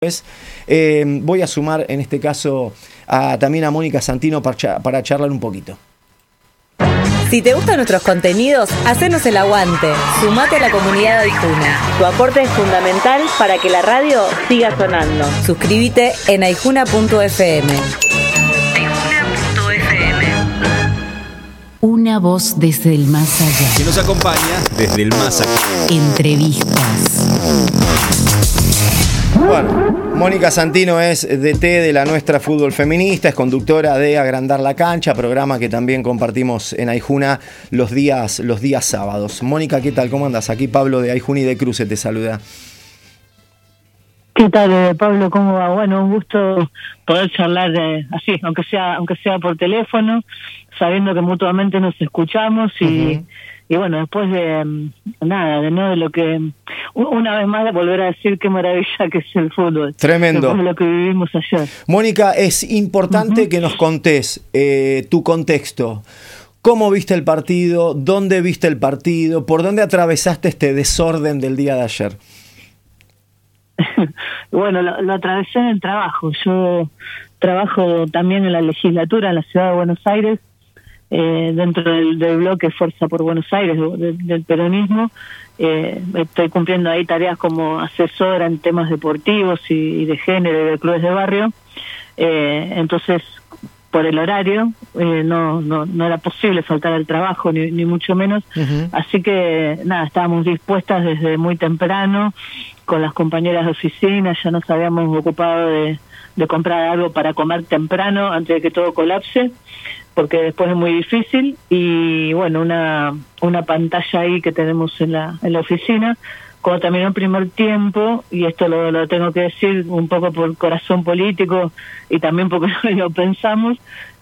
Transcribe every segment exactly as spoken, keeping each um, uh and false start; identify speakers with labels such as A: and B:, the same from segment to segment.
A: Eh, voy a sumar en este caso a, también a Mónica Santino para, cha- para charlar un poquito.
B: Si te gustan nuestros contenidos, hacenos el aguante. Sumate a la comunidad de Aijuna. Tu aporte es fundamental para que la radio siga sonando. Suscríbete en aijuna punto efe eme. aijuna punto efe eme.
C: Una voz desde el más allá.
D: Que nos acompaña desde el más allá.
C: Entrevistas.
A: Bueno, Mónica Santino es D T de la Nuestra Fútbol Feminista, es conductora de Agrandar la Cancha, programa que también compartimos en Aijuna los días, los días sábados. Mónica, ¿qué tal? ¿Cómo andas? Aquí Pablo de Aijuna y de Cruce te saluda.
E: ¿Qué tal, eh, Pablo? ¿Cómo va? Bueno, un gusto poder charlar eh, así, aunque sea aunque sea por teléfono, sabiendo que mutuamente nos escuchamos y, uh-huh. y bueno, después de um, nada, de no de lo que una vez más de volver a decir qué maravilla que es el fútbol.
A: Tremendo.
E: Después de lo que vivimos ayer.
A: Mónica, es importante uh-huh. que nos contés eh, tu contexto. ¿Cómo viste el partido? ¿Dónde viste el partido? ¿Por dónde atravesaste este desorden del día de ayer?
E: Bueno, lo, lo atravesé en el trabajo. Yo trabajo también en la legislatura en la ciudad de Buenos Aires, eh, dentro del, del bloque Fuerza por Buenos Aires, de, del peronismo. Eh, estoy cumpliendo ahí tareas como asesora en temas deportivos y, y de género y de clubes de barrio. Eh, entonces, por el horario, eh, no, no no era posible faltar al trabajo, ni, ni mucho menos. Uh-huh. Así que, nada, estábamos dispuestas desde muy temprano, con las compañeras de oficina, ya nos habíamos ocupado de, de comprar algo para comer temprano, antes de que todo colapse, porque después es muy difícil. Y bueno, una una pantalla ahí que tenemos en la en la oficina. Cuando terminó el primer tiempo, y esto lo, lo tengo que decir un poco por corazón político y también porque lo pensamos,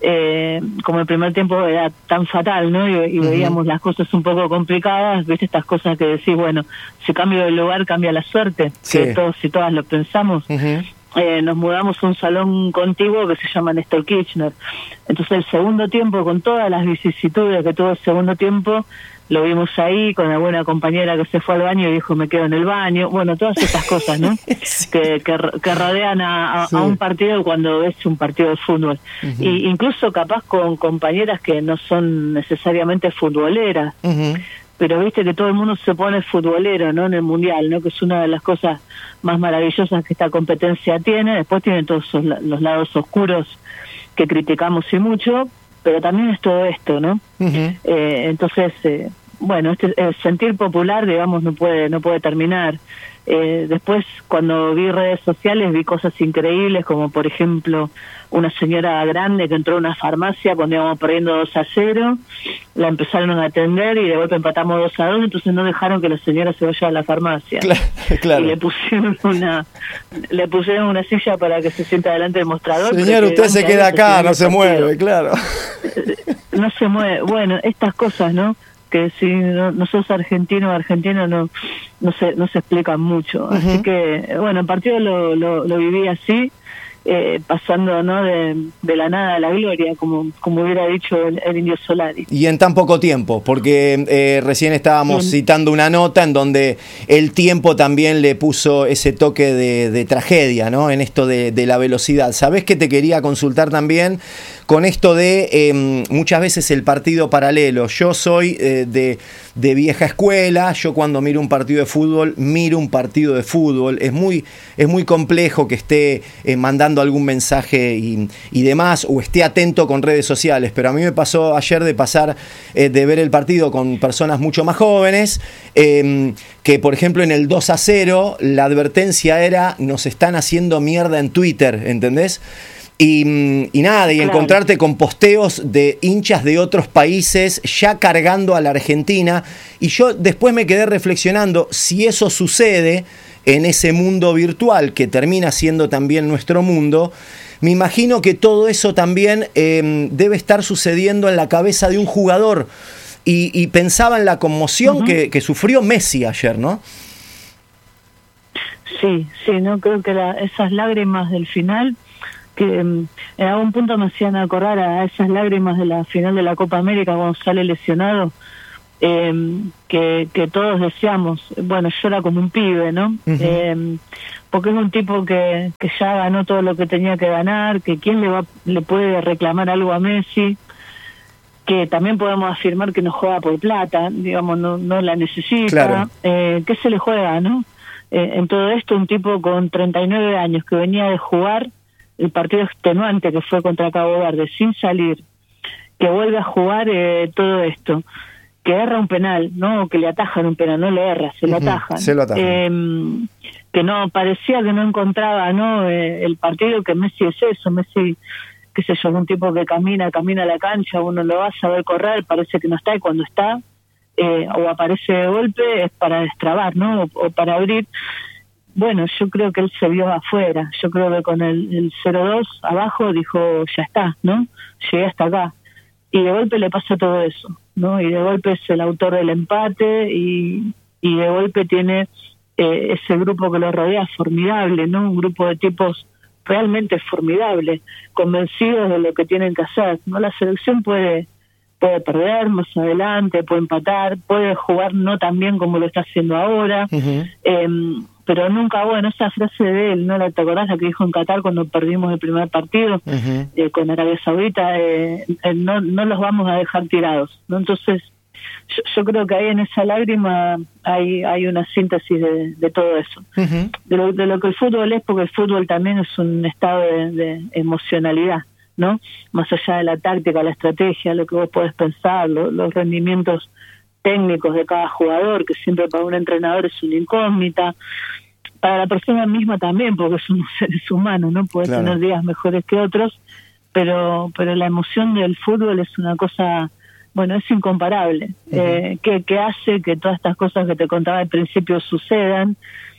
E: eh, como el primer tiempo era tan fatal, ¿no? Y, y uh-huh. veíamos las cosas un poco complicadas, ¿viste? Estas cosas que decís, bueno, si cambio de lugar cambia la suerte, sí. que todos y todas lo pensamos. Uh-huh. Eh, nos mudamos a un salón contiguo que se llama Néstor Kirchner. Entonces el segundo tiempo, con todas las vicisitudes que tuvo el segundo tiempo, lo vimos ahí con alguna compañera que se fue al baño y dijo me quedo en el baño. Bueno, todas estas cosas, ¿no? sí. que, que que rodean a, a, sí. a un partido cuando ves un partido de fútbol. Uh-huh. Y incluso capaz con compañeras que no son necesariamente futboleras. Uh-huh. Pero viste que todo el mundo se pone futbolero, ¿no? En el Mundial, ¿no? Que es una de las cosas más maravillosas que esta competencia tiene. Después tiene todos esos, los lados oscuros que criticamos y mucho, pero también es todo esto, ¿no? Uh-huh. Eh, entonces, eh, bueno, este el sentir popular, digamos, no puede no puede terminar. Eh, después, cuando vi redes sociales, vi cosas increíbles, como por ejemplo, una señora grande que entró a una farmacia cuando íbamos perdiendo dos a cero, la empezaron a atender y de golpe empatamos dos a dos, entonces no dejaron que la señora se vaya a la farmacia. Claro, claro. Y le pusieron una le pusieron una silla para que se sienta delante del mostrador.
A: Señor, usted se queda acá, no se mueve, claro.
E: No se mueve. Bueno, estas cosas, ¿no? Que si no, no sos argentino o argentino no no se no se explican mucho. Uh-huh. Así que, bueno, el partido lo, lo, lo viví así, eh, pasando, ¿no? de, de la nada a la gloria, como como hubiera dicho el, el Indio Solari.
A: Y en tan poco tiempo, porque eh, recién estábamos Bien. citando una nota en donde el tiempo también le puso ese toque de, de tragedia, ¿no? En esto de, de la velocidad. ¿Sabés que te quería consultar también con esto de eh, muchas veces el partido paralelo? Yo soy eh, de, de vieja escuela, yo cuando miro un partido de fútbol, miro un partido de fútbol. Es muy, es muy complejo que esté eh, mandando algún mensaje y, y demás, o esté atento con redes sociales, pero a mí me pasó ayer de pasar, eh, de ver el partido con personas mucho más jóvenes, eh, que por ejemplo en el dos a cero, la advertencia era, nos están haciendo mierda en Twitter, ¿entendés? Y, y nada, y claro. encontrarte con posteos de hinchas de otros países ya cargando a la Argentina. Y yo después me quedé reflexionando, si eso sucede en ese mundo virtual que termina siendo también nuestro mundo, me imagino que todo eso también eh, debe estar sucediendo en la cabeza de un jugador. Y, y pensaba en la conmoción uh-huh. que, que sufrió Messi ayer, ¿no?
E: Sí, sí, no creo que la, esas lágrimas del final, que en algún punto me hacían acordar a esas lágrimas de la final de la Copa América cuando sale lesionado, eh, que, que todos deseamos. Bueno, yo era como un pibe, ¿no? Uh-huh. Eh, porque es un tipo que, que ya ganó todo lo que tenía que ganar, que quién le va le puede reclamar algo a Messi, que también podemos afirmar que no juega por plata, digamos, no, no la necesita. Claro. Eh, ¿Qué se le juega, no? Eh, en todo esto, un tipo con treinta y nueve años que venía de jugar el partido extenuante que fue contra Cabo Verde sin salir, que vuelve a jugar eh, todo esto, que erra un penal, no que le atajan un penal, no le erra, se lo uh-huh, atajan.
A: Se lo atajan.
E: Eh, que no, parecía que no encontraba no eh, el partido, que Messi es eso, Messi, qué sé yo, un tipo que camina, camina a la cancha, uno lo va a saber correr, parece que no está, y cuando está, eh, o aparece de golpe, es para destrabar, ¿no? O, o para abrir. Bueno, yo creo que él se vio afuera, yo creo que con el, el cero dos abajo dijo, ya está, ¿no? Llegué hasta acá. Y de golpe le pasa todo eso, ¿no? Y de golpe es el autor del empate y, y de golpe tiene eh, ese grupo que lo rodea formidable, ¿no? Un grupo de tipos realmente formidable, convencidos de lo que tienen que hacer, ¿no? La selección puede puede perder más adelante, puede empatar, puede jugar no tan bien como lo está haciendo ahora, uh-huh. eh, pero nunca, bueno, esa frase de él, ¿no? ¿Te acordás la que dijo en Qatar cuando perdimos el primer partido uh-huh. eh, con Arabia Saudita? Eh, eh, no, no los vamos a dejar tirados, ¿no? Entonces, yo, yo creo que ahí en esa lágrima hay hay una síntesis de, de todo eso, uh-huh. de, lo, de lo que el fútbol es, porque el fútbol también es un estado de, de emocionalidad, ¿no? Más allá de la táctica, la estrategia, lo que vos podés pensar, lo, los rendimientos técnicos de cada jugador, que siempre para un entrenador es una incógnita, para la persona misma también, porque somos seres humanos, ¿no? Puedes claro. tener días mejores que otros, pero pero la emoción del fútbol es una cosa, bueno, es incomparable, uh-huh. eh, que, que hace que todas estas cosas que te contaba al principio sucedan,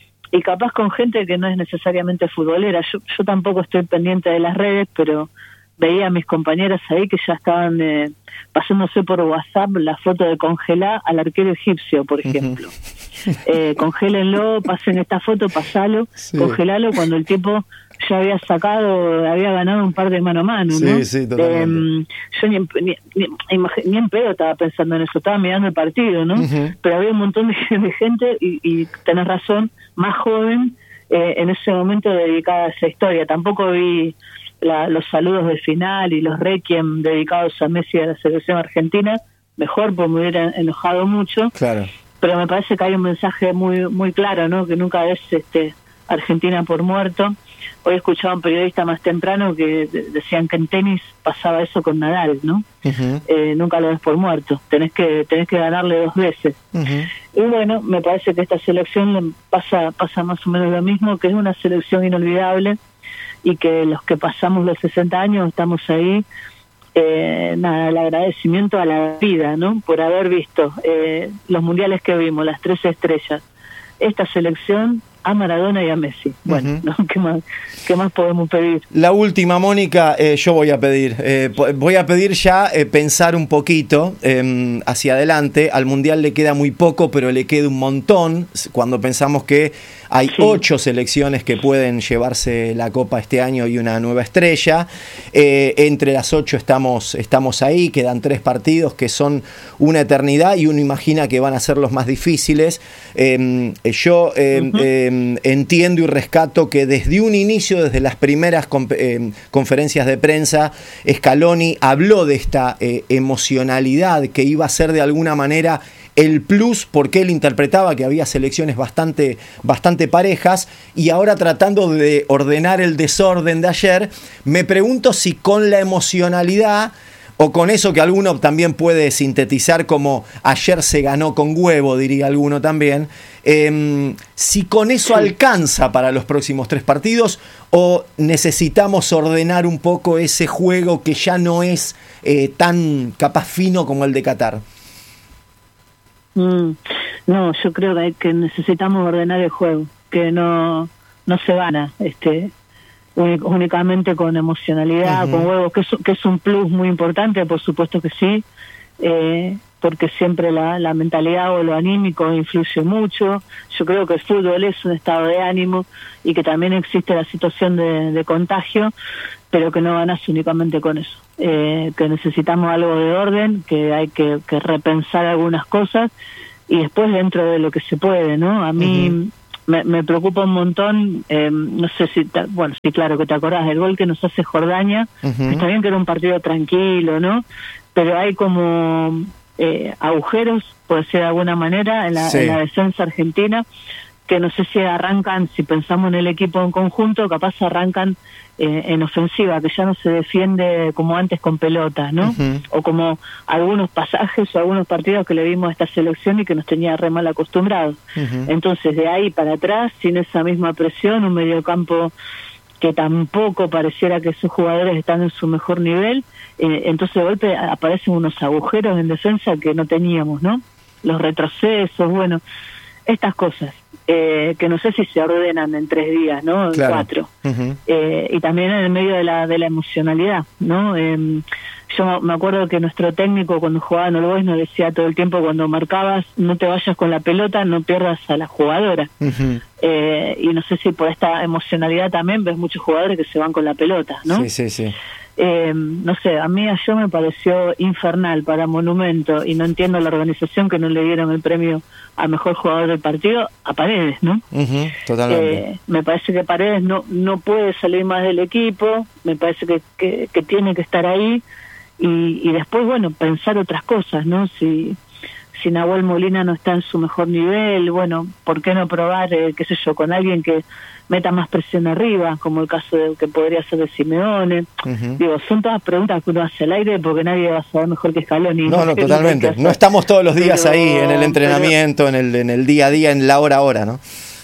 E: y capaz con gente que no es necesariamente futbolera. Yo, yo tampoco estoy pendiente de las redes, pero veía a mis compañeras ahí que ya estaban eh, pasándose por WhatsApp la foto de congelar al arquero egipcio, por ejemplo. Uh-huh. Eh, congélenlo, pasen esta foto, pasalo, sí. congelalo cuando el tipo ya había sacado, había ganado un par de mano a mano, ¿no?
A: Sí, sí, totalmente.
E: Eh, yo ni en, ni, ni, ni en pedo estaba pensando en eso, estaba mirando el partido, ¿no? Uh-huh. Pero había un montón de, de gente, y, y tenés razón, más joven, eh, en ese momento dedicada a esa historia. Tampoco vi La, los saludos del final y los requiem dedicados a Messi y a la selección argentina, mejor, porque me hubiera enojado mucho.
A: Claro.
E: Pero me parece que hay un mensaje muy muy claro, ¿no? Que nunca es este Argentina por muerto. Hoy escuchaba a un periodista más temprano que de, decían que en tenis pasaba eso con Nadal, ¿no? Uh-huh. Eh, nunca lo ves por muerto, tenés que tenés que ganarle dos veces. Uh-huh. Y bueno, me parece que esta selección pasa pasa más o menos lo mismo, que es una selección inolvidable, y que los que pasamos los sesenta años estamos ahí, eh, nada, el agradecimiento a la vida, ¿no? Por haber visto eh, los mundiales que vimos, las tres estrellas, esta selección, a Maradona y a Messi. Bueno, uh-huh. ¿no? ¿Qué más, qué más podemos pedir?
A: La última, Mónica, eh, yo voy a pedir, eh, voy a pedir ya eh, pensar un poquito eh, hacia adelante. Al Mundial le queda muy poco, pero le queda un montón, cuando pensamos que hay sí. ocho selecciones que pueden llevarse la Copa este año y una nueva estrella. Eh, entre las ocho estamos, estamos ahí, quedan tres partidos que son una eternidad y uno imagina que van a ser los más difíciles. Eh, yo eh, uh-huh. eh, entiendo y rescato que desde un inicio, desde las primeras comp- eh, conferencias de prensa, Scaloni habló de esta eh, emocionalidad que iba a ser de alguna manera el plus, porque él interpretaba que había selecciones bastante, bastante parejas, y ahora tratando de ordenar el desorden de ayer, me pregunto si con la emocionalidad o con eso que alguno también puede sintetizar como ayer se ganó con huevo, diría alguno también, eh, si con eso alcanza para los próximos tres partidos o necesitamos ordenar un poco ese juego que ya no es eh, tan capaz fino como el de Qatar.
E: Mm, no, yo creo que, que necesitamos ordenar el juego, que no no se gana este únicamente con emocionalidad, uh-huh. con huevos, que es, que es un plus muy importante, por supuesto que sí, eh, porque siempre la, la mentalidad o lo anímico influye mucho. Yo creo que el fútbol es un estado de ánimo y que también existe la situación de, de contagio, pero que no ganas únicamente con eso, eh, que necesitamos algo de orden, que hay que, que repensar algunas cosas y después dentro de lo que se puede, ¿no? A mí uh-huh. me, me preocupa un montón, eh, no sé si, ta, bueno, sí, claro que te acordás del gol que nos hace Jordania, uh-huh. que está bien que era un partido tranquilo, ¿no? Pero hay como eh, agujeros, por decir de alguna manera, en la, sí. en la defensa argentina, que no sé si arrancan, si pensamos en el equipo en conjunto, capaz arrancan eh, en ofensiva, que ya no se defiende como antes con pelota, ¿no? Uh-huh. O como algunos pasajes o algunos partidos que le vimos a esta selección y que nos tenía re mal acostumbrados. Uh-huh. Entonces, de ahí para atrás, sin esa misma presión, un mediocampo que tampoco pareciera que esos jugadores están en su mejor nivel, eh, entonces de golpe aparecen unos agujeros en defensa que no teníamos, ¿no? Los retrocesos, bueno, estas cosas. Eh, que no sé si se ordenan en tres días, ¿no? En claro. cuatro. Uh-huh. Eh, y también en el medio de la de la emocionalidad, ¿no? Eh, yo me acuerdo que nuestro técnico cuando jugaba en All Boys nos decía todo el tiempo, cuando marcabas, no te vayas con la pelota, no pierdas a la jugadora. Uh-huh. Eh, y no sé si por esta emocionalidad también ves muchos jugadores que se van con la pelota, ¿no?
A: Sí, sí, sí.
E: Eh, no sé, a mí ayer me pareció infernal para Monumento y no entiendo la organización que no le dieron el premio a mejor jugador del partido a Paredes, ¿no?
A: Uh-huh, totalmente.
E: Eh, me parece que Paredes no no puede salir más del equipo, me parece que, que, que tiene que estar ahí y, y después, bueno, pensar otras cosas, ¿no? Si si Nahuel Molina no está en su mejor nivel, bueno, ¿por qué no probar, eh, qué sé yo, con alguien que meta más presión arriba, como el caso de que podría ser de Simeone? Uh-huh. Digo, son todas preguntas que uno hace al aire porque nadie va a saber mejor que Scaloni.
A: No, no, no totalmente. No estamos todos los días pero, ahí en el entrenamiento, pero, en el en el día a día, en la hora a hora, ¿no?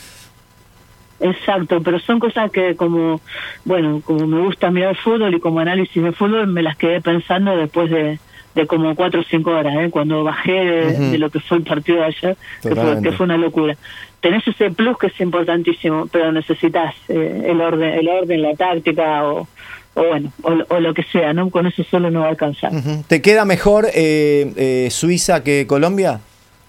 E: Exacto, pero son cosas que como, bueno, como me gusta mirar fútbol y como análisis de fútbol me las quedé pensando después de de como cuatro o cinco horas, ¿eh? Cuando bajé de, uh-huh. de lo que fue el partido de ayer, que fue, que fue una locura. Tenés ese plus que es importantísimo, pero necesitas eh, el orden, el orden, la táctica o, o bueno, o, o lo que sea, ¿no? Con eso solo no va a alcanzar.
A: Uh-huh. ¿Te queda mejor eh, eh, Suiza que Colombia?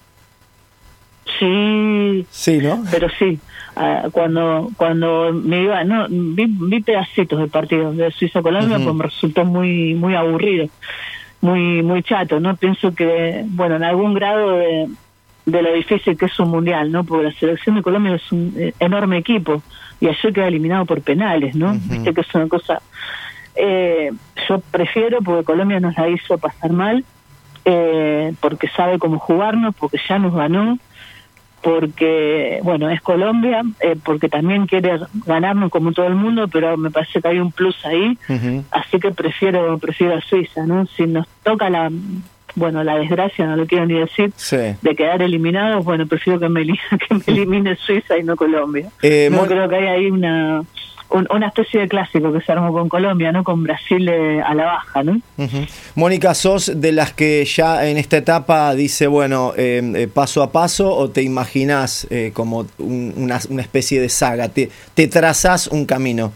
E: Sí.
A: Sí, ¿no?
E: Pero sí. Uh, cuando cuando me iba, no, vi, vi pedacitos del partido de Suiza-Colombia, uh-huh. pues me resultó muy muy aburrido. muy muy chato, ¿no? Pienso que, bueno, en algún grado de, de lo difícil que es un mundial, ¿no? Porque la selección de Colombia es un eh, enorme equipo y ayer queda eliminado por penales, ¿no? Uh-huh. Viste que es una cosa... Eh, yo prefiero, porque Colombia nos la hizo pasar mal, eh, porque sabe cómo jugarnos, porque ya nos ganó, porque, bueno, es Colombia, eh, porque también quiere ganarnos como todo el mundo, pero me parece que hay un plus ahí, uh-huh. así que prefiero prefiero a Suiza, ¿no? Si nos toca la, bueno, la desgracia, no lo quiero ni decir, sí. de quedar eliminados, bueno, prefiero que me, que me elimine Suiza y no Colombia. Eh, no mon- creo que hay ahí una... Un, una especie de clásico que se armó con Colombia, ¿no? Con Brasil eh, a la baja, ¿no?
A: Uh-huh. Mónica, ¿sos de las que ya en esta etapa dice, bueno, eh, eh, paso a paso, o te imaginás eh, como un, una, una especie de saga? ¿Te, te trazás un camino?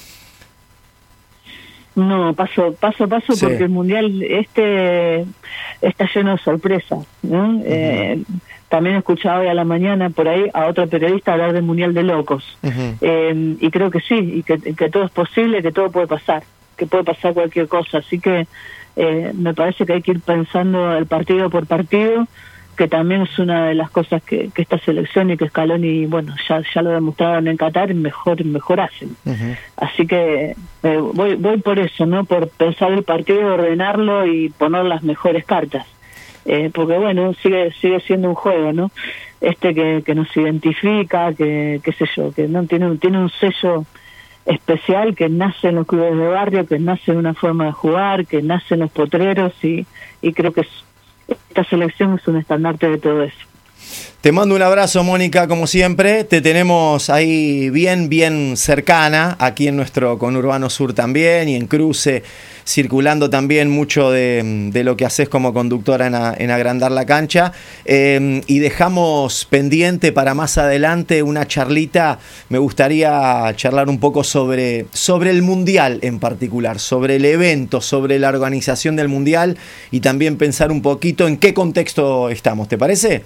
E: No, paso paso a paso, sí. Porque el Mundial este está lleno de sorpresas, ¿no? Uh-huh. Eh, También he escuchado hoy a la mañana por ahí a otro periodista hablar del Mundial de Locos. Uh-huh. Eh, y creo que sí, y que, que todo es posible, que todo puede pasar, que puede pasar cualquier cosa. Así que eh, me parece que hay que ir pensando el partido por partido, que también es una de las cosas que, que esta selección y que Scaloni, bueno, ya ya lo demostraron en Qatar, mejor mejor hacen. Uh-huh. Así que eh, voy voy por eso, ¿no? Por pensar el partido, ordenarlo y poner las mejores cartas. Eh, porque bueno, sigue sigue siendo un juego, ¿no? Este que, que nos identifica, que qué sé yo, que no tiene, tiene un sello especial, que nace en los clubes de barrio, que nace en una forma de jugar, que nace en los potreros, y, y creo que es, esta selección es un estandarte de todo eso.
A: Te mando un abrazo, Mónica, como siempre. Te tenemos ahí bien, bien cercana, aquí en nuestro Conurbano Sur también, y en Cruce, circulando también mucho de, de lo que haces como conductora en, a, en Agrandar la Cancha. Eh, y dejamos pendiente para más adelante una charlita. Me gustaría charlar un poco sobre, sobre el Mundial en particular, sobre el evento, sobre la organización del Mundial, y también pensar un poquito en qué contexto estamos. ¿Te parece?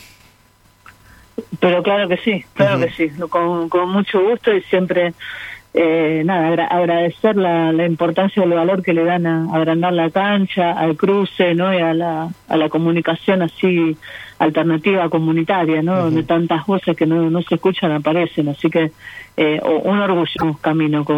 E: Pero claro que sí, claro uh-huh. que sí, con, con mucho gusto, y siempre, eh, nada, agra- agradecer la, la importancia del valor que le dan a, a agrandar la cancha, al cruce, ¿no? Y a la, a la comunicación así alternativa comunitaria, ¿no? Uh-huh. Donde tantas voces que no, no se escuchan aparecen, así que eh, un orgullo camino con